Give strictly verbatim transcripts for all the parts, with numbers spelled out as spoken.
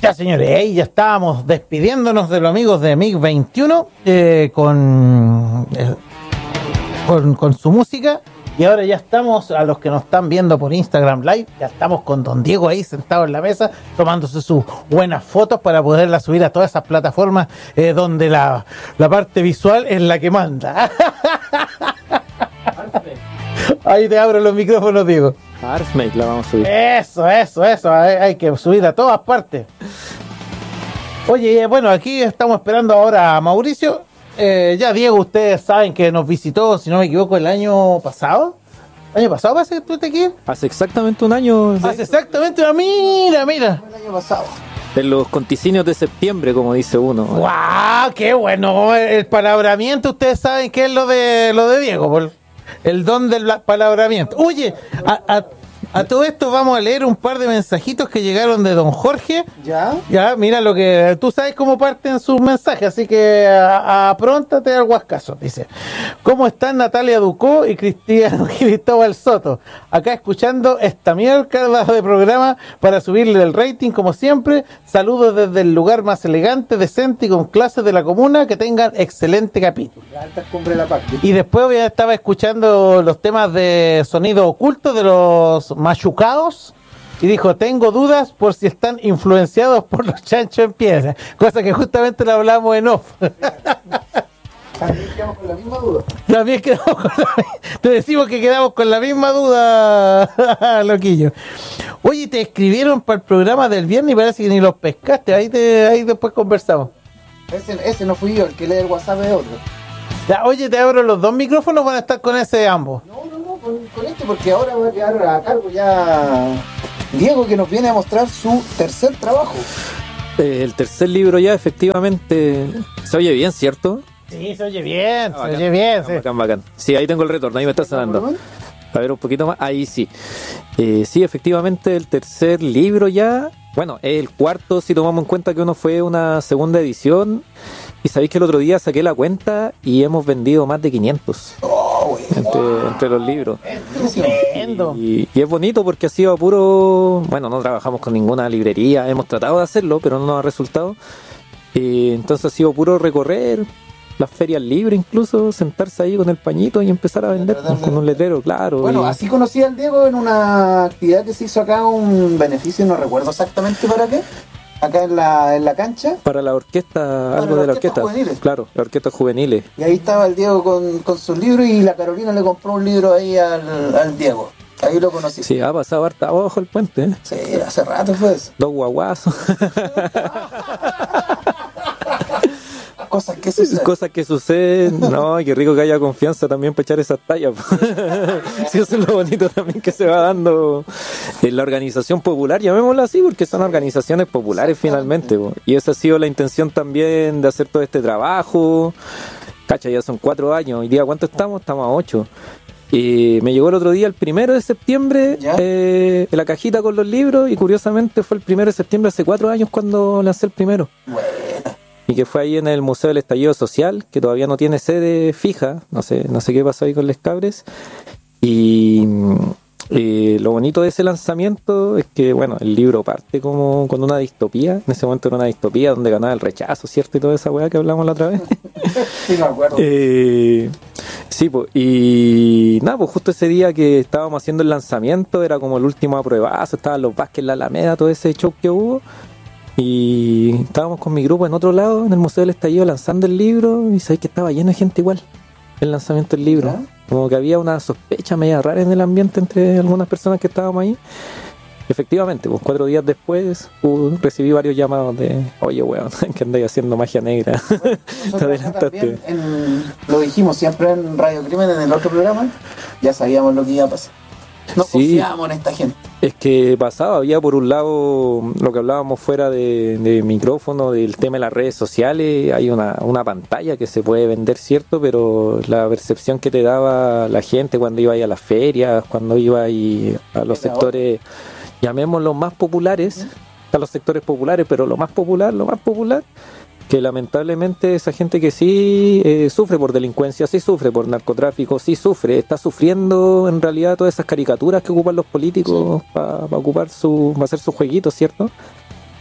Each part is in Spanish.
Ya, señores, ahí ya estábamos despidiéndonos de los amigos de M I G veintiuno eh, con, eh, con, con su música. Y ahora ya estamos, a los que nos están viendo por Instagram Live, ya estamos con don Diego ahí sentado en la mesa, tomándose sus buenas fotos para poderlas subir a todas esas plataformas eh, donde la, la parte visual es la que manda. Ahí te abro los micrófonos, Diego. Arfmate la vamos a subir. Eso, eso, eso, hay, hay que subir a todas partes. Oye, bueno, aquí estamos esperando ahora a Mauricio. Eh, ya, Diego, ustedes saben que nos visitó, si no me equivoco, el año pasado. ¿El año pasado parece que estuviste aquí? Hace exactamente un año. Hace exactamente una, mira, mira. El año pasado. En los conticinios de septiembre, como dice uno. ¡Guau! ¡Qué bueno! El palabramiento, ustedes saben que es lo de lo de Diego, por el don del palabramiento. Oye, a, a, a todo esto vamos a leer un par de mensajitos que llegaron de don Jorge. ¿Ya? Ya, mira lo que... Tú sabes cómo parten sus mensajes, así que apróntate al guascazo. Dice, ¿cómo están Natalia Ducó y Cristiano Cristóbal Soto? Acá escuchando esta mierda de programa para subirle el rating como siempre. Saludos desde el lugar más elegante, decente y con clases de la comuna. Que tengan excelente capítulo. Y después ya estaba escuchando los temas de sonido oculto de los machucados. Y dijo, tengo dudas por si están influenciados por los chanchos en piedra. Cosa que justamente lo hablamos en off. También quedamos con la misma duda. También quedamos con la Te decimos que quedamos con la misma duda, loquillo. Oye, te escribieron para el programa del viernes y parece que ni los pescaste. Ahí, te, ahí después conversamos. Ese, ese no fui yo, el que lee el WhatsApp es otro. Ya, oye, te abro los dos micrófonos, van a estar con ese ambos. No, no, no, con, con este porque ahora va a quedar a cargo ya Diego, que nos viene a mostrar su tercer trabajo. Eh, el tercer libro ya, efectivamente, se oye bien, ¿cierto? Sí, se oye bien, Ah, se oye bien. Sí. Bacán, bacán. Sí, ahí tengo el retorno, ahí me está sonando. A ver, un poquito más, ahí sí. Eh, sí, efectivamente, el tercer libro ya, bueno, es el cuarto si tomamos en cuenta que uno fue una segunda edición. Y sabéis que el otro día saqué la cuenta y hemos vendido más de quinientos oh, entre, wow. entre los libros. Estupendo. Y, y es bonito porque ha sido a puro... Bueno, no trabajamos con ninguna librería, hemos tratado de hacerlo, pero no nos ha resultado. Y entonces ha sido puro recorrer las ferias libres, incluso sentarse ahí con el pañito y empezar a vender pues, con un letrero, claro. Bueno, y... así conocí al Diego en una actividad que se hizo acá, un beneficio, no recuerdo exactamente para qué. Acá en la, en la cancha. Para la orquesta, para algo la de la orquesta orquesta. Juveniles. Claro, la orquesta juveniles. Y ahí estaba el Diego con, con sus libros y la Carolina le compró un libro ahí al, al Diego. Ahí lo conocí. Sí, ha pasado harta abajo el puente. ¿eh? Sí, hace rato fue eso. Dos guaguazos. Cosas que suceden. Cosas que suceden. No, qué rico que haya confianza también para echar esas tallas. Sí, eso es lo bonito también que se va dando en la organización popular, llamémosla así, porque son organizaciones populares finalmente. Po. Y esa ha sido la intención también de hacer todo este trabajo. Cacha, ya son cuatro años. Hoy día, ¿cuánto estamos? Estamos a ocho. Y me llegó el otro día, el primero de septiembre, eh, la cajita con los libros. Y curiosamente fue el primero de septiembre hace cuatro años cuando lancé el primero. Bueno. Y que fue ahí en el Museo del Estallido Social, que todavía no tiene sede fija, no sé, no sé qué pasó ahí con Les Cabres. Y, y lo bonito de ese lanzamiento es que, bueno, el libro parte como con una distopía. En ese momento era una distopía donde ganaba el rechazo, ¿cierto? Y toda esa weá que hablamos la otra vez. Sí, me acuerdo. Eh, sí, pues, y nada, pues justo ese día que estábamos haciendo el lanzamiento, era como el último apruebazo, estaban los Vázquez en la Alameda, todo ese show que hubo. Y estábamos con mi grupo en otro lado, en el Museo del Estallido, lanzando el libro. Y sabéis que estaba lleno de gente igual, el lanzamiento del libro. ¿Ya? Como que había una sospecha media rara en el ambiente entre algunas personas que estábamos ahí. Efectivamente, pues cuatro días después uh, recibí varios llamados de oye, weón, que andáis haciendo magia negra. Bueno, te adelantaste. En, lo dijimos siempre en Radio Crimen, en el otro programa. Ya sabíamos lo que iba a pasar. No sí, confiábamos en esta gente. Es que pasaba, había por un lado lo que hablábamos fuera de, de micrófono, del tema de las redes sociales, hay una, una pantalla que se puede vender, cierto, pero la percepción que te daba la gente cuando iba a las ferias, cuando iba a los sectores, llamémoslos más populares, a los sectores populares, pero lo más popular, lo más popular, que lamentablemente esa gente que sí eh, sufre por delincuencia, sí sufre por narcotráfico, sí sufre, está sufriendo en realidad todas esas caricaturas que ocupan los políticos sí. para pa ocupar su, para hacer sus jueguitos, ¿cierto?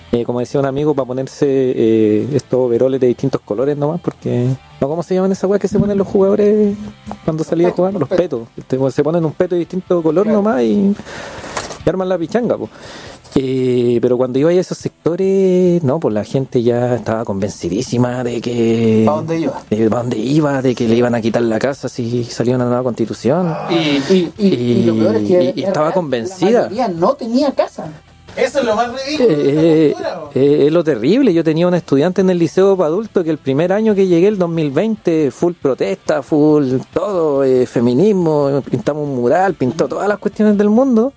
eh, como decía un amigo, para ponerse eh, estos overoles de distintos colores nomás, porque no, ¿cómo se llaman esas weas que se ponen los jugadores cuando salían a jugar? Los petos. Se ponen un peto de distinto color claro. nomás y, y arman la pichanga, pues. Eh, pero cuando iba a esos sectores, no, pues la gente ya estaba convencidísima de que... ¿Para dónde iba? De para dónde iba, de que le iban a quitar la casa si salía una nueva constitución. Y, y, y, y, y lo peor es que y, y estaba real, convencida. La mayoría no tenía casa. Eso es lo más ridículo. Eh, eh, es lo terrible. Yo tenía un estudiante en el liceo para adultos que el primer año que llegué, el dos mil veinte, full protesta, full todo, eh, feminismo, pintamos un mural, pintó todas las cuestiones del mundo.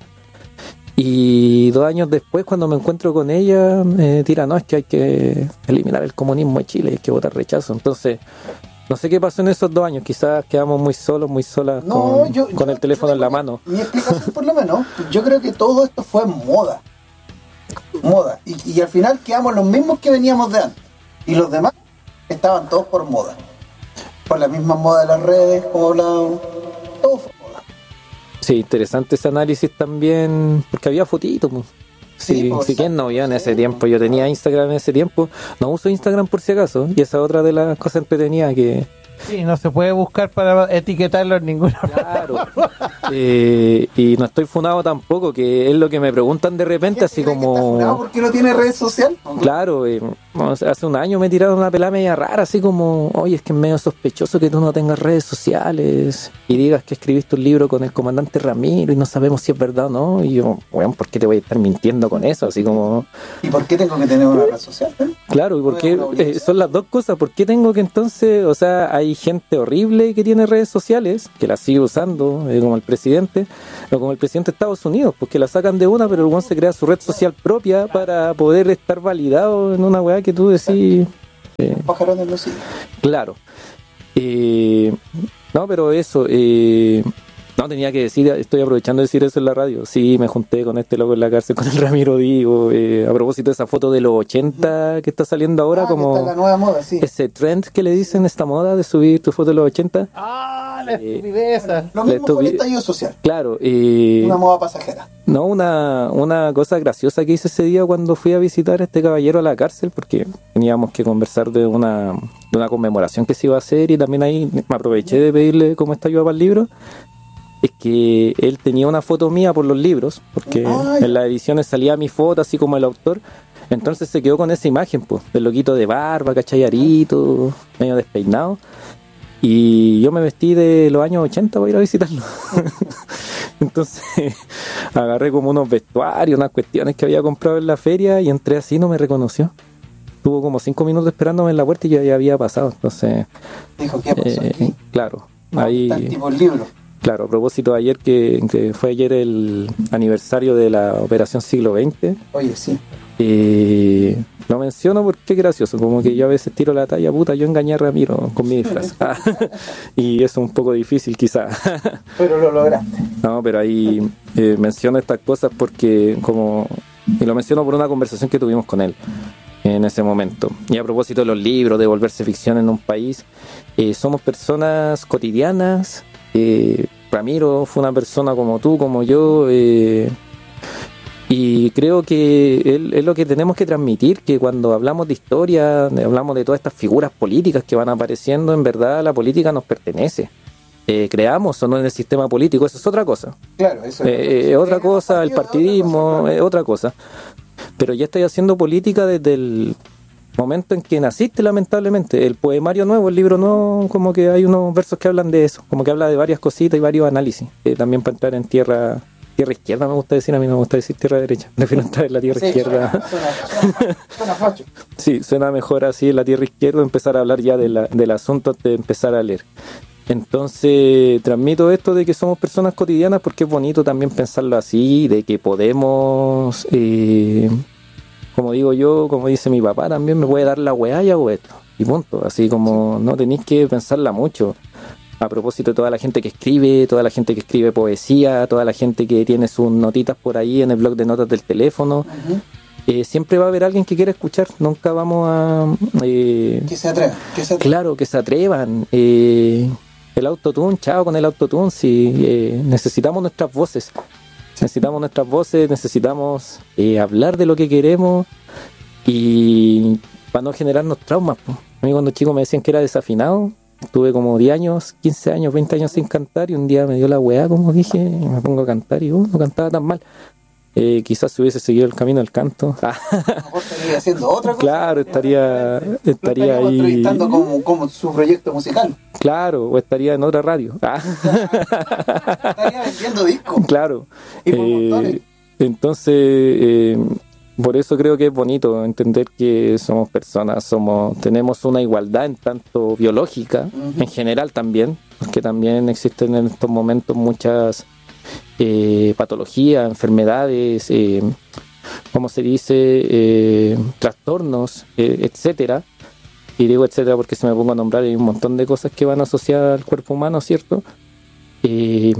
Y dos años después, cuando me encuentro con ella, me tira, no, es que hay que eliminar el comunismo de Chile, hay que votar rechazo. Entonces, no sé qué pasó en esos dos años, quizás quedamos muy solos, muy solas no, con, yo, con yo, el teléfono yo, en la mano. Mi explicación, por lo menos, yo creo que todo esto fue moda. Moda. Y, y al final quedamos los mismos que veníamos de antes. Y los demás estaban todos por moda. Por la misma moda de las redes, como hablábamos. Todo fue moda. Sí, interesante ese análisis también, porque había fotitos. Sí, sí, pues, si quién no vio en ese tiempo. Yo tenía Instagram en ese tiempo. No uso Instagram por si acaso. Y esa es otra de las cosas entretenidas que... Sí, no se puede buscar para etiquetarlo en ninguna claro. eh, y no estoy funado tampoco, que es lo que me preguntan de repente, así como... ¿Está funado porque no tiene red social? Claro, eh, hace un año me tiraron una pelada media rara, así como, oye, es que es medio sospechoso que tú no tengas redes sociales y digas que escribiste un libro con el comandante Ramiro y no sabemos si es verdad o no. Y yo, bueno, ¿por qué te voy a estar mintiendo con eso? Así como... ¿Y por qué tengo que tener una red social? ¿Eh? Claro, y por qué eh, son las dos cosas. ¿Por qué tengo que entonces, o sea, hay gente horrible que tiene redes sociales, que las sigue usando, eh, como el presidente, o como el presidente de Estados Unidos, porque la sacan de una, pero el buen se crea su red social propia para poder estar validado en una weá que tú decís... Eh, Pajarones lo siguen. Claro. Eh, no, pero eso... Eh, No, tenía que decir, estoy aprovechando de decir eso en la radio. Sí, me junté con este loco en la cárcel, con el Ramiro Digo. Eh, a propósito de esa foto de los ochenta que está saliendo ahora, ah, como está la nueva moda, sí. Ese trend que le dicen, esta moda de subir tu foto de los ochenta. Ah, la estupidez. Eh, lo mismo estupi- fue el estallido social. Claro. Eh, una moda pasajera. No, una, una cosa graciosa que hice ese día cuando fui a visitar a este caballero a la cárcel, porque teníamos que conversar de una, de una conmemoración que se iba a hacer y también ahí me aproveché de pedirle cómo está yo para el libro. Es que él tenía una foto mía por los libros, porque Ay. en las ediciones salía mi foto, así como el autor. Entonces se quedó con esa imagen, pues, del loquito de barba, cachayarito, medio despeinado. Y yo me vestí de los años ochenta para ir a visitarlo. Entonces agarré como unos vestuarios, unas cuestiones que había comprado en la feria y entré así, no me reconoció. Estuvo como cinco minutos esperándome en la puerta y yo ya había pasado. Entonces, dijo, ¿qué pasó eh, aquí? Claro, no, ahí... tipo el libro. Claro, a propósito de ayer, que, que fue ayer el aniversario de la Operación Siglo veinte. Oye, sí. Y lo menciono porque es gracioso, como que yo a veces tiro la talla, puta, yo engañé a Ramiro con mi disfraz. Y eso es un poco difícil quizás. Pero lo lograste. No, pero ahí eh, menciono estas cosas porque como... Y lo menciono por una conversación que tuvimos con él en ese momento. Y a propósito de los libros, de volverse ficción en un país, eh, somos personas cotidianas. Eh, Ramiro fue una persona como tú, como yo, eh, y creo que es, es lo que tenemos que transmitir, que cuando hablamos de historia, hablamos de todas estas figuras políticas que van apareciendo, en verdad la política nos pertenece. Eh, creamos o no en el sistema político, eso es otra cosa. Claro, eso es eh, otra cosa, el partidismo es otra cosa. Pero ya estoy haciendo política desde el momento en que naciste, lamentablemente. El poemario nuevo, el libro nuevo, como que hay unos versos que hablan de eso, como que habla de varias cositas y varios análisis, eh, también para entrar en tierra tierra izquierda, me gusta decir, a mí no me gusta decir tierra derecha, prefiero entrar en la tierra sí, izquierda. Suena, suena, suena, suena facho. Sí, suena mejor así en la tierra izquierda, empezar a hablar ya de la, del asunto antes de empezar a leer. Entonces transmito esto de que somos personas cotidianas porque es bonito también pensarlo así, de que podemos... Eh, como digo yo, como dice mi papá también, me puede dar la weá y hago esto. Y punto. Así como no tenéis que pensarla mucho. A propósito de toda la gente que escribe, toda la gente que escribe poesía, toda la gente que tiene sus notitas por ahí en el blog de notas del teléfono. Uh-huh. Eh, siempre va a haber alguien que quiera escuchar. Nunca vamos a... Eh, que se atrevan. Que se atrevan. Claro, que se atrevan. Eh, el autotune, chao con el autotune. Si eh, necesitamos nuestras voces. Necesitamos nuestras voces, necesitamos eh, hablar de lo que queremos y para no generarnos traumas, pues. A mí cuando chico me decían que era desafinado, tuve como diez años, quince años, veinte años sin cantar y un día me dio la weá, como dije, y me pongo a cantar y uh, no cantaba tan mal. Eh, quizás si hubiese seguido el camino del canto. A lo mejor estaría haciendo otra cosa. Claro, estaría, estaría ahí. Entrevistando como, como su proyecto musical. Claro, o estaría en otra radio. Estaría vendiendo discos. Claro. Y por Eh, montones. entonces, eh, por eso creo que es bonito entender que somos personas, somos, tenemos una igualdad en tanto biológica, Uh-huh. en general también, porque también existen en estos momentos muchas eh, patologías, enfermedades, eh, ¿cómo se dice? Eh, trastornos, eh, etcétera. Y digo etcétera porque si me pongo a nombrar hay un montón de cosas que van asociadas al cuerpo humano, ¿cierto? Eh,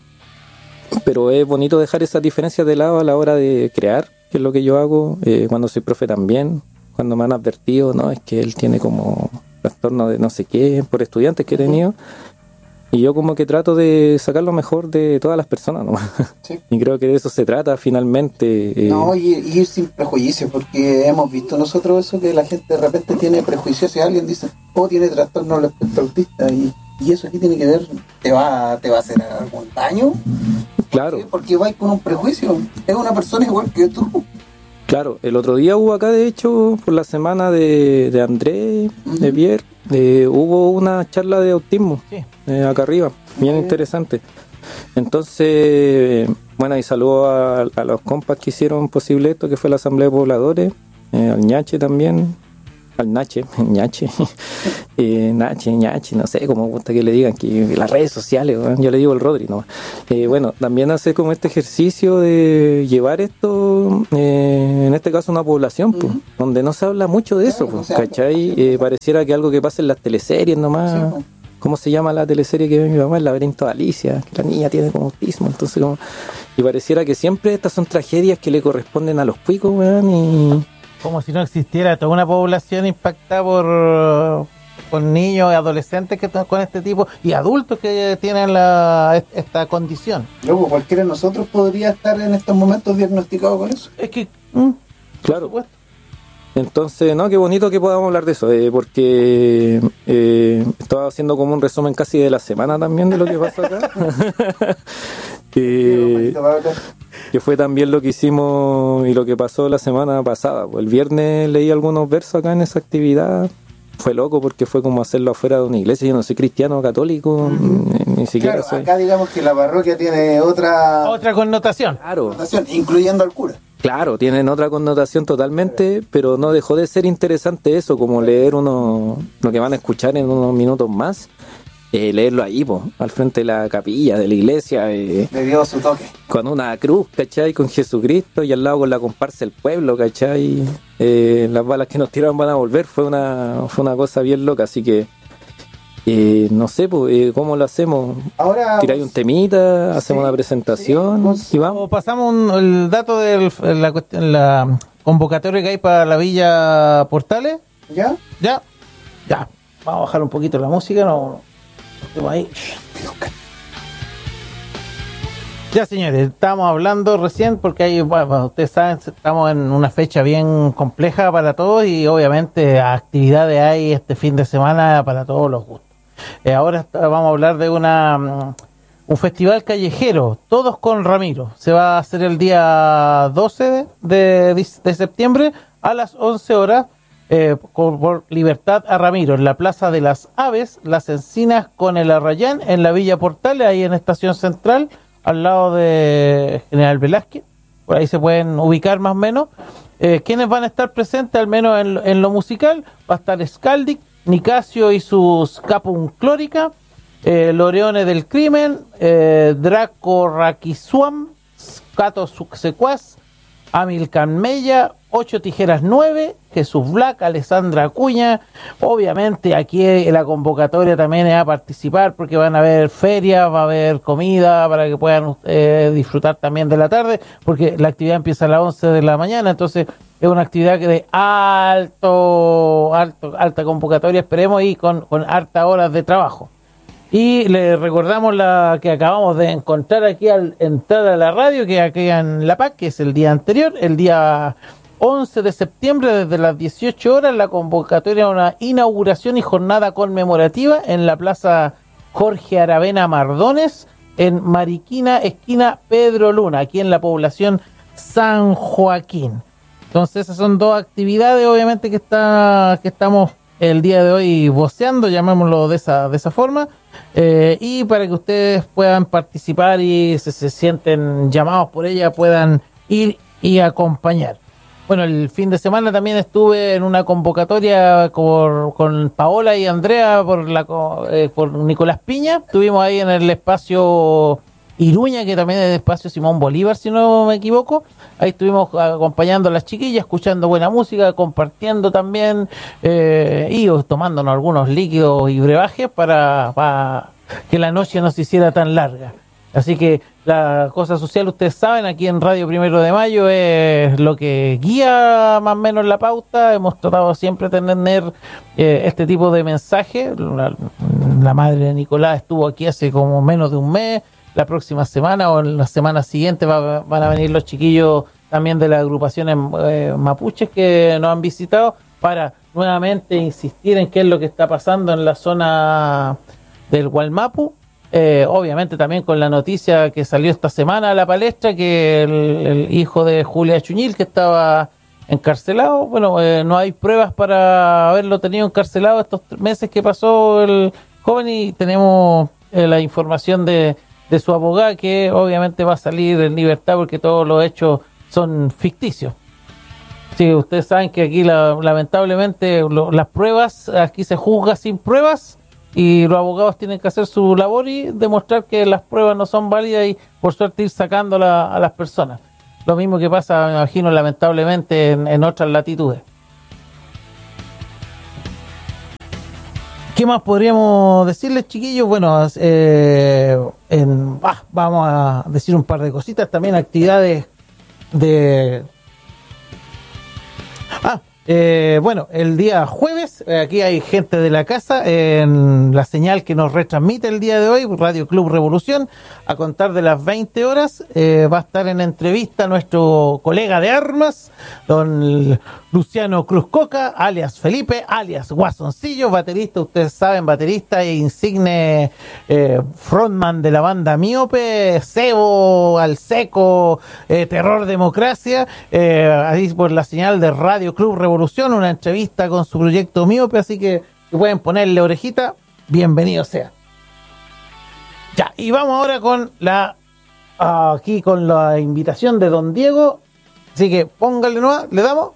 pero es bonito dejar esas diferencias de lado a la hora de crear, que es lo que yo hago eh, cuando soy profe también, cuando me han advertido, no, es que él tiene como trastorno de no sé qué por estudiantes que he tenido, y yo como que trato de sacar lo mejor de todas las personas, ¿no? Sí. Y creo que de eso se trata finalmente. eh, No, y, y ir sin prejuicios, porque hemos visto nosotros eso, que la gente de repente tiene prejuicios. Si alguien dice, oh, tiene trastorno del espectro autista, y, y eso aquí tiene que ver, ¿te va, te va a hacer algún daño? Claro. ¿Por qué? Porque vais con un prejuicio. Es una persona igual que tú. Claro, el otro día hubo acá, de hecho, por la semana de, de André, Ujú. de Pierre, eh, hubo una charla de autismo, Sí. eh, acá arriba, bien Sí. interesante. Entonces, eh, bueno, y saludo a, a los compas que hicieron posible esto, que fue la Asamblea de Pobladores, eh, al Ñache también, al Nache, Ñache, eh, Nache, Ñache, no sé cómo gusta que le digan, que las redes sociales, ¿no? Yo le digo el Rodri nomás. Eh, bueno, también hace como este ejercicio de llevar esto, eh, en este caso una población, pues, Ujú. donde no se habla mucho de Claro, eso, no pues, se habla. ¿cachai? Eh, pareciera que algo que pasa en las teleseries nomás. Sí, pues. ¿Cómo se llama la teleserie que ve mi mamá? El laberinto de Alicia, que la niña tiene como autismo, entonces como... Y pareciera que siempre estas son tragedias que le corresponden a los cuicos, weón, y... Como si no existiera toda una población impactada por, por niños y adolescentes que están con este tipo y adultos que tienen la, esta condición. Luego, cualquiera de nosotros podría estar en estos momentos diagnosticado con eso. Es que, mm, Claro. por supuesto. Entonces, no, qué bonito que podamos hablar de eso, eh, porque eh, estaba haciendo como un resumen casi de la semana también de lo que pasó acá. Eh, que fue también lo que hicimos y lo que pasó la semana pasada. Pues el viernes leí algunos versos acá en esa actividad. Fue loco porque fue como hacerlo afuera de una iglesia. Yo no soy cristiano católico, ni, ni siquiera Claro, soy. acá digamos que la parroquia tiene otra Otra connotación. Claro. connotación, incluyendo al cura. Claro, tienen otra connotación totalmente, pero no dejó de ser interesante eso, como leer uno, lo que van a escuchar en unos minutos más, eh, leerlo ahí, po, al frente de la capilla, de la iglesia, eh, Le dio su toque. con una cruz, ¿cachai? Con Jesucristo y al lado con la comparsa del pueblo, ¿cachai? Eh, las balas que nos tiraron van a volver, fue una, fue una cosa bien loca, así que eh, no sé, pues, eh, ¿cómo lo hacemos? Ahora Tiráis un temita, hacemos Sí, una presentación sí, y vamos. O pasamos un- el dato de la, cuestión- la convocatoria que hay para la Villa Portales. ¿ya? Ya, ya. Vamos a bajar un poquito la música. No, no, ahí. Ya, señores, estamos hablando recién porque hay, bueno, ustedes saben, estamos en una fecha bien compleja para todos y obviamente actividades hay este fin de semana para todos los gustos. Eh, ahora está- vamos a hablar de una mm, un festival callejero, Todos con Ramiro. Se va a hacer el día doce de, de, de septiembre a las once horas eh, por, por Libertad a Ramiro, en la Plaza de las Aves, Las Encinas con el Arrayán, en la Villa Portales, ahí en Estación Central, al lado de General Velázquez. Por ahí se pueden ubicar más o menos. Eh, ¿Quiénes van a estar presentes, al menos en, en lo musical? Va a estar Skaldic, Nicasio y sus Capum Clórica, eh, Loreones del Crimen, eh, Draco Raquisuam, Cato Secuaz, Amilcan Mella, Ocho Tijeras nueve, Jesús Black, Alessandra Acuña. Obviamente aquí en la convocatoria también es a participar porque van a haber ferias, va a haber comida para que puedan eh, disfrutar también de la tarde, porque la actividad empieza a las once de la mañana, entonces es una actividad que de alto, alto, alta convocatoria, esperemos, y con, con harta horas de trabajo. Y le recordamos la que acabamos de encontrar aquí al entrar a la radio, que aquí en La Paz, que es el día anterior, el día once de septiembre, desde las dieciocho horas, la convocatoria a una inauguración y jornada conmemorativa en la Plaza Jorge Aravena Mardones, en Mariquina, esquina Pedro Luna, aquí en la población San Joaquín. Entonces esas son dos actividades, obviamente, que está que estamos el día de hoy voceando, llamémoslo de esa de esa forma, eh, y para que ustedes puedan participar y si se sienten llamados por ella, puedan ir y acompañar. Bueno, el fin de semana también estuve en una convocatoria por, con Paola y Andrea por la eh, por Nicolás Piña. Estuvimos ahí en el espacio Iruña, que también es el espacio Simón Bolívar, si no me equivoco. Ahí estuvimos acompañando a las chiquillas, escuchando buena música, compartiendo también eh, y tomándonos algunos líquidos y brebajes para, para que la noche no se hiciera tan larga. Así que la cosa social, ustedes saben, aquí en Radio Primero de Mayo es lo que guía más o menos la pauta. Hemos tratado siempre de tener eh, este tipo de mensaje. La, la madre de Nicolás estuvo aquí hace como menos de un mes. La próxima semana o en la semana siguiente va, van a venir los chiquillos también de las agrupaciones eh, mapuches que nos han visitado para nuevamente insistir en qué es lo que está pasando en la zona del Gualmapu. Eh, obviamente también con la noticia que salió esta semana a la palestra, que el, el hijo de Julia Chuñil, que estaba encarcelado, bueno, eh, no hay pruebas para haberlo tenido encarcelado estos meses que pasó el joven, y tenemos eh, la información de, de su abogada, que obviamente va a salir en libertad porque todos los hechos son ficticios. Sí, ustedes saben que aquí la, lamentablemente lo, las pruebas, aquí se juzga sin pruebas, y los abogados tienen que hacer su labor y demostrar que las pruebas no son válidas y por suerte ir sacándolas a las personas. Lo mismo que pasa, me imagino, lamentablemente en, en otras latitudes. ¿Qué más podríamos decirles, chiquillos? Bueno, eh, en, ah, vamos a decir un par de cositas. También actividades de... Ah, Eh, bueno, el día jueves, eh, aquí hay gente de la casa en la señal que nos retransmite el día de hoy, Radio Club Revolución, a contar de las veinte horas, eh, va a estar en entrevista nuestro colega de armas, don Luciano Cruz Coca, alias Felipe, alias Guasoncillo, baterista, ustedes saben, baterista e insigne eh, frontman de la banda Míope, Cebo, Al Seco, eh, Terror Democracia, eh, ahí por la señal de Radio Club Revolución, una entrevista con su proyecto Míope, así que si pueden ponerle orejita, bienvenido sea. Ya, y vamos ahora con la uh, aquí con la invitación de don Diego, así que póngale nomás, le damos.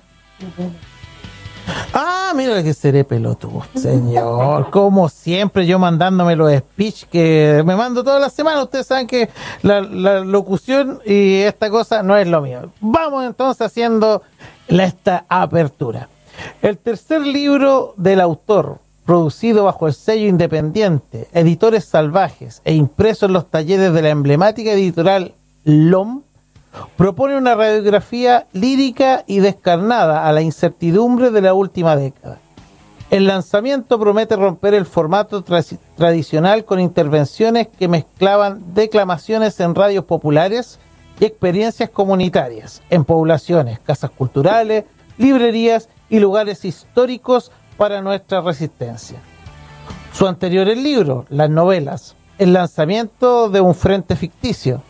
Ah, mira que seré pelotudo, señor. Como siempre, yo mandándome los speech que me mando todas las semanas. Ustedes saben que la, la locución y esta cosa no es lo mío. Vamos entonces haciendo la, esta apertura. El tercer libro del autor, producido bajo el sello independiente Editores Salvajes e impreso en los talleres de la emblemática editorial L O M, propone una radiografía lírica y descarnada a la incertidumbre de la última década. El lanzamiento promete romper el formato tra- tradicional con intervenciones que mezclaban declamaciones en radios populares y experiencias comunitarias en poblaciones, casas culturales, librerías y lugares históricos para nuestra resistencia. Su anterior libro, Las Novelas, el lanzamiento de un frente ficticio.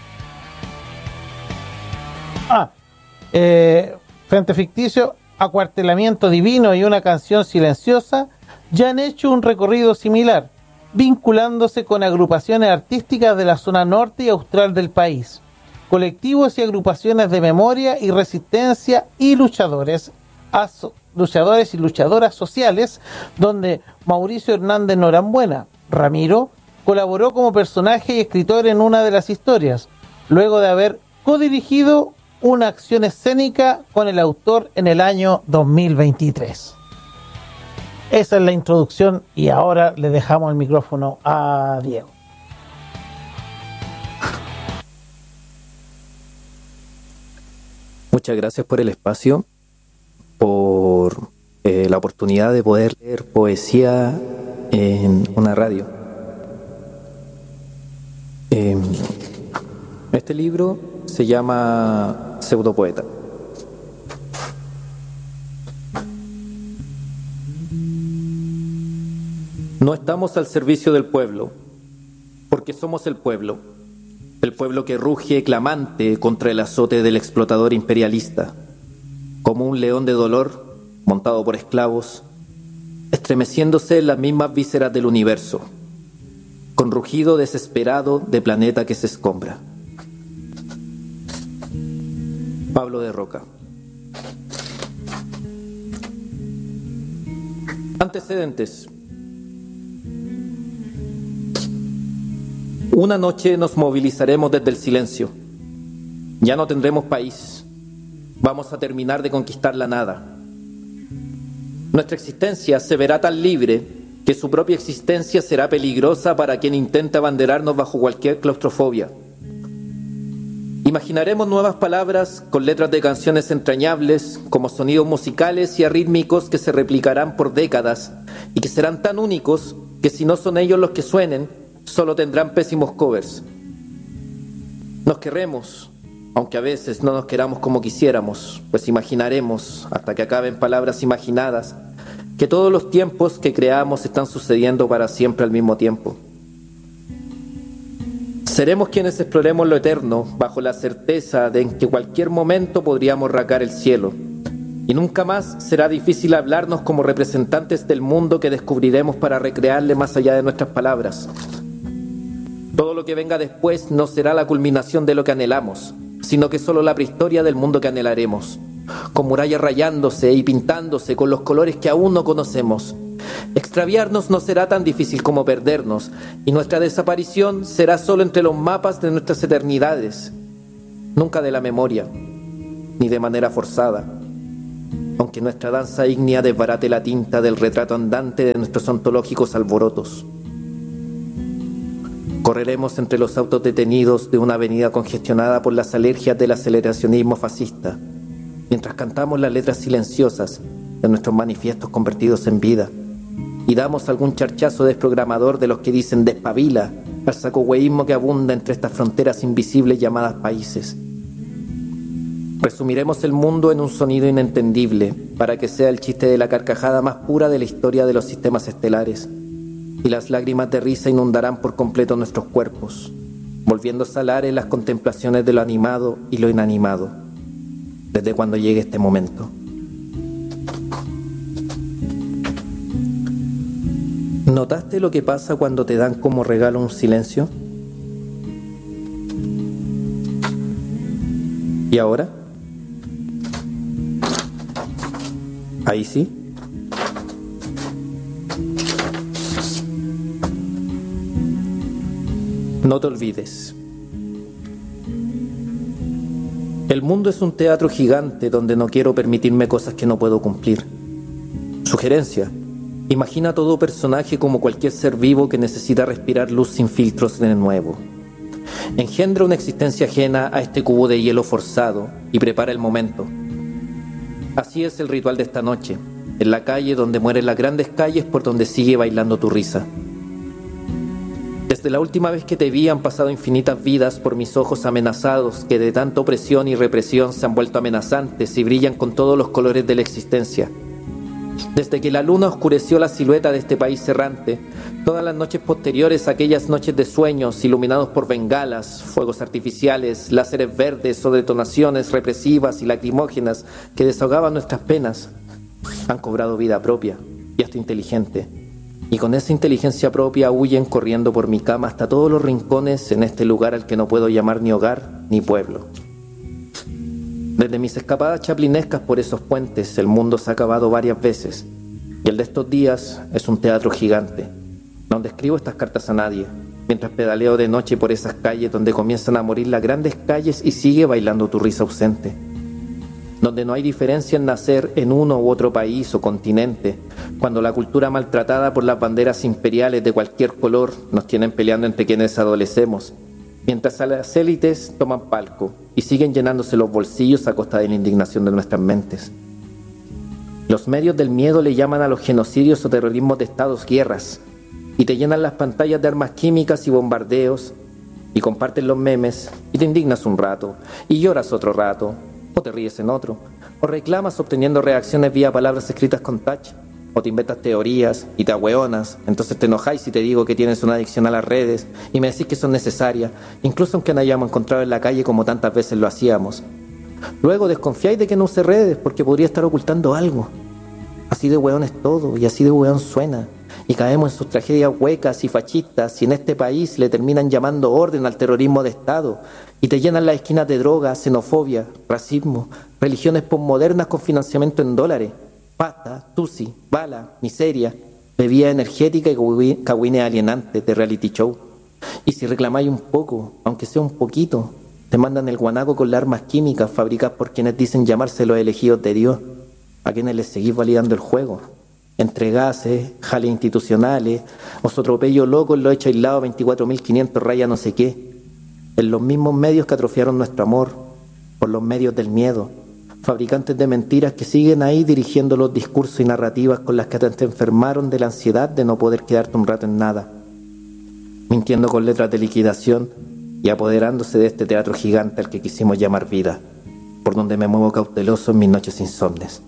Ah, eh, Frente Ficticio, Acuartelamiento Divino y Una Canción Silenciosa ya han hecho un recorrido similar, vinculándose con agrupaciones artísticas de la zona norte y austral del país, colectivos y agrupaciones de memoria y resistencia y luchadores, aso, luchadores y luchadoras sociales, donde Mauricio Hernández Norambuena, Ramiro, colaboró como personaje y escritor en una de las historias, luego de haber codirigido una acción escénica con el autor en el año dos mil veintitrés. Esa es la introducción y ahora le dejamos el micrófono a Diego. Muchas gracias por el espacio, por eh, la oportunidad de poder leer poesía en una radio. Eh, este libro se llama Pseudopoeta. No estamos al servicio del pueblo, porque somos el pueblo, el pueblo que ruge clamante contra el azote del explotador imperialista, como un león de dolor montado por esclavos, estremeciéndose en las mismas vísceras del universo, con rugido desesperado de planeta que se escombra. Pablo de Roca. Antecedentes. Una noche nos movilizaremos desde el silencio. Ya no tendremos país. Vamos a terminar de conquistar la nada. Nuestra existencia se verá tan libre que su propia existencia será peligrosa para quien intente abanderarnos bajo cualquier claustrofobia. Imaginaremos nuevas palabras con letras de canciones entrañables, como sonidos musicales y arrítmicos que se replicarán por décadas y que serán tan únicos que si no son ellos los que suenen, solo tendrán pésimos covers. Nos querremos, aunque a veces no nos queramos como quisiéramos, pues imaginaremos, hasta que acaben palabras imaginadas, que todos los tiempos que creamos están sucediendo para siempre al mismo tiempo. Seremos quienes exploremos lo eterno, bajo la certeza de en que cualquier momento podríamos rasgar el cielo, y nunca más será difícil hablarnos como representantes del mundo que descubriremos para recrearle más allá de nuestras palabras. Todo lo que venga después no será la culminación de lo que anhelamos, sino que solo la prehistoria del mundo que anhelaremos, con murallas rayándose y pintándose con los colores que aún no conocemos. Extraviarnos no será tan difícil como perdernos, y nuestra desaparición será solo entre los mapas de nuestras eternidades, nunca de la memoria, ni de manera forzada, aunque nuestra danza ígnea desbarate la tinta del retrato andante de nuestros ontológicos alborotos. Correremos entre los autos detenidos de una avenida congestionada por las alergias del aceleracionismo fascista, mientras cantamos las letras silenciosas de nuestros manifiestos convertidos en vida, y damos algún charchazo desprogramador de los que dicen despabila al sacogüeísmo que abunda entre estas fronteras invisibles llamadas países. Resumiremos el mundo en un sonido inentendible para que sea el chiste de la carcajada más pura de la historia de los sistemas estelares, y las lágrimas de risa inundarán por completo nuestros cuerpos, volviendo a salar en las contemplaciones de lo animado y lo inanimado, desde cuando llegue este momento. ¿Notaste lo que pasa cuando te dan como regalo un silencio? ¿Y ahora? Ahí sí. No te olvides. El mundo es un teatro gigante donde no quiero permitirme cosas que no puedo cumplir. Sugerencia: imagina todo personaje como cualquier ser vivo que necesita respirar luz sin filtros de nuevo. Engendra una existencia ajena a este cubo de hielo forzado y prepara el momento. Así es el ritual de esta noche, en la calle donde mueren las grandes calles por donde sigue bailando tu risa. Desde la última vez que te vi han pasado infinitas vidas por mis ojos amenazados que de tanta opresión y represión se han vuelto amenazantes y brillan con todos los colores de la existencia. Desde que la luna oscureció la silueta de este país errante, todas las noches posteriores a aquellas noches de sueños iluminados por bengalas, fuegos artificiales, láseres verdes o detonaciones represivas y lacrimógenas que desahogaban nuestras penas, han cobrado vida propia y hasta inteligente. Y con esa inteligencia propia huyen corriendo por mi cama hasta todos los rincones en este lugar al que no puedo llamar ni hogar ni pueblo. Desde mis escapadas chaplinescas por esos puentes, el mundo se ha acabado varias veces, y el de estos días es un teatro gigante, donde escribo estas cartas a nadie, mientras pedaleo de noche por esas calles donde comienzan a morir las grandes calles y sigue bailando tu risa ausente, donde no hay diferencia en nacer en uno u otro país o continente, cuando la cultura maltratada por las banderas imperiales de cualquier color nos tienen peleando entre quienes adolecemos, mientras las élites toman palco y siguen llenándose los bolsillos a costa de la indignación de nuestras mentes. Los medios del miedo le llaman a los genocidios o terrorismos de estados guerras, y te llenan las pantallas de armas químicas y bombardeos, y comparten los memes, y te indignas un rato, y lloras otro rato, o te ríes en otro, o reclamas obteniendo reacciones vía palabras escritas con touch, o te inventas teorías y te ahueonas, entonces te enojáis si te digo que tienes una adicción a las redes y me decís que son necesarias, incluso aunque no hayamos encontrado en la calle como tantas veces lo hacíamos. Luego desconfiáis de que no use redes porque podría estar ocultando algo. Así de hueón es todo y así de hueón suena. Y caemos en sus tragedias huecas y fascistas y en este país le terminan llamando orden al terrorismo de Estado y te llenan las esquinas de droga, xenofobia, racismo, religiones posmodernas con financiamiento en dólares, pasta, tusi, bala, miseria, bebida energética y cagüines alienantes de reality show. Y si reclamáis un poco, aunque sea un poquito, te mandan el guanaco con las armas químicas fabricadas por quienes dicen llamarse los elegidos de Dios, a quienes les seguís validando el juego. Entre gases, jales institucionales, o su atropello loco en lo hecho aislado veinticuatro mil quinientos raya no sé qué. En los mismos medios que atrofiaron nuestro amor, por los medios del miedo, fabricantes de mentiras que siguen ahí dirigiendo los discursos y narrativas con las que te enfermaron de la ansiedad de no poder quedarte un rato en nada, mintiendo con letras de liquidación y apoderándose de este teatro gigante al que quisimos llamar vida, por donde me muevo cauteloso en mis noches insomnes.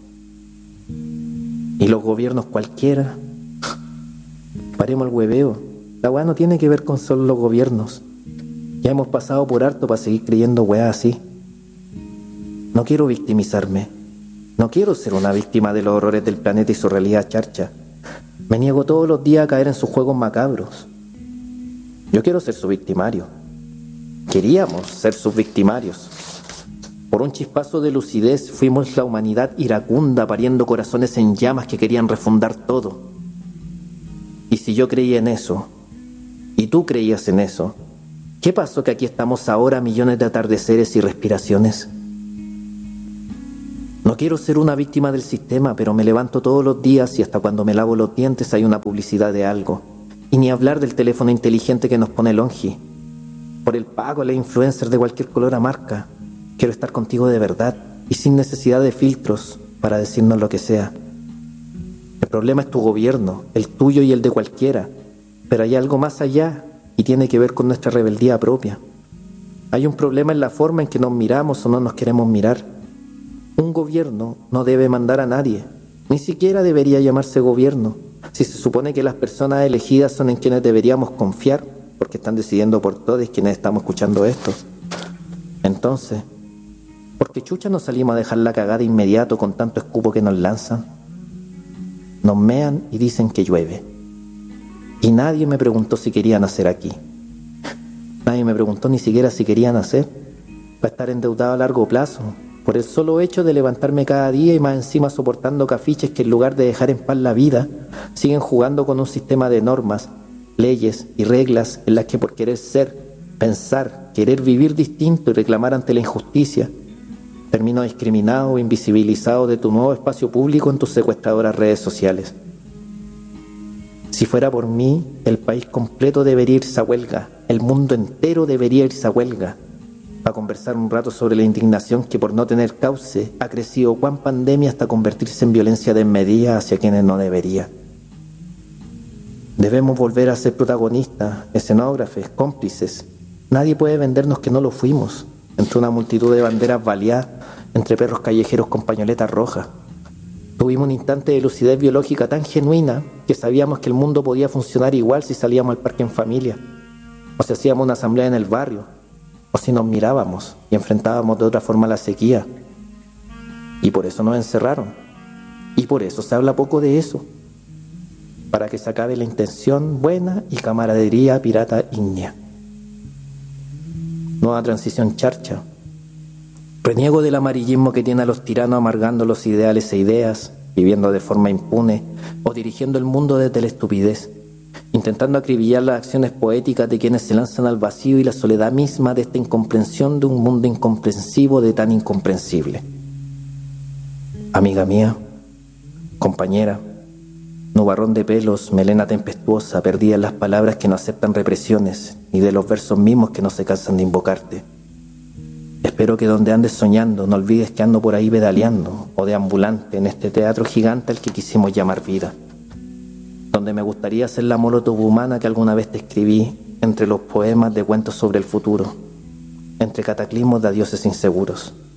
Y los gobiernos cualquiera, paremos el hueveo, la weá no tiene que ver con solo los gobiernos, ya hemos pasado por harto para seguir creyendo weá así. No quiero victimizarme, no quiero ser una víctima de los horrores del planeta y su realidad charcha, me niego todos los días a caer en sus juegos macabros. Yo quiero ser su victimario, queríamos ser sus victimarios. Por un chispazo de lucidez fuimos la humanidad iracunda pariendo corazones en llamas que querían refundar todo. Y si yo creía en eso, y tú creías en eso, ¿qué pasó que aquí estamos ahora millones de atardeceres y respiraciones? No quiero ser una víctima del sistema, pero me levanto todos los días y hasta cuando me lavo los dientes hay una publicidad de algo. Y ni hablar del teléfono inteligente que nos pone Longi. Por el pago, la influencer de cualquier color a marca. Quiero estar contigo de verdad y sin necesidad de filtros para decirnos lo que sea. El problema es tu gobierno, el tuyo y el de cualquiera, pero hay algo más allá y tiene que ver con nuestra rebeldía propia. Hay un problema en la forma en que nos miramos o no nos queremos mirar. Un gobierno no debe mandar a nadie, ni siquiera debería llamarse gobierno, si se supone que las personas elegidas son en quienes deberíamos confiar, porque están decidiendo por todos quienes estamos escuchando esto. Entonces, ¿por qué chucha nos salimos a dejar la cagada inmediato con tanto escupo que nos lanzan? Nos mean y dicen que llueve. Y nadie me preguntó si quería nacer aquí. Nadie me preguntó ni siquiera si quería nacer, para estar endeudado a largo plazo, por el solo hecho de levantarme cada día y más encima soportando cafiches que en lugar de dejar en paz la vida, siguen jugando con un sistema de normas, leyes y reglas en las que por querer ser, pensar, querer vivir distinto y reclamar ante la injusticia, termino discriminado o invisibilizado de tu nuevo espacio público en tus secuestradoras redes sociales. Si fuera por mí, el país completo debería irse a huelga, el mundo entero debería irse a huelga, para conversar un rato sobre la indignación que por no tener cauce ha crecido cuán pandemia hasta convertirse en violencia desmedida hacia quienes no debería. Debemos volver a ser protagonistas, escenógrafes, cómplices. Nadie puede vendernos que no lo fuimos, entre una multitud de banderas baleadas, entre perros callejeros con pañoletas rojas. Tuvimos un instante de lucidez biológica tan genuina que sabíamos que el mundo podía funcionar igual si salíamos al parque en familia, o si hacíamos una asamblea en el barrio, o si nos mirábamos y enfrentábamos de otra forma la sequía. Y por eso nos encerraron. Y por eso se habla poco de eso. Para que se acabe la intención buena y camaradería pirata ígnea. Nueva transición charcha. Reniego del amarillismo que tiene a los tiranos amargando los ideales e ideas, viviendo de forma impune o dirigiendo el mundo desde la estupidez, intentando acribillar las acciones poéticas de quienes se lanzan al vacío y la soledad misma de esta incomprensión de un mundo incomprensivo de tan incomprensible. Amiga mía, compañera, nubarrón de pelos, melena tempestuosa, perdida en las palabras que no aceptan represiones, ni de los versos mismos que no se cansan de invocarte. Espero que donde andes soñando no olvides que ando por ahí pedaleando o deambulante en este teatro gigante al que quisimos llamar vida, donde me gustaría ser la molotov humana que alguna vez te escribí entre los poemas de cuentos sobre el futuro, entre cataclismos de adioses inseguros.